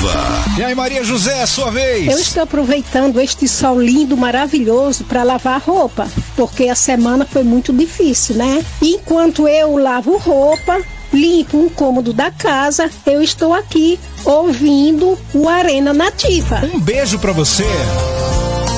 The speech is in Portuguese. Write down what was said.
Nativa. E aí, Maria José, sua vez. Eu estou aproveitando este sol lindo, maravilhoso, para lavar roupa, porque a semana foi muito difícil, né? Enquanto eu lavo roupa, limpo um cômodo da casa, eu estou aqui ouvindo o Arena Nativa. Um beijo pra você.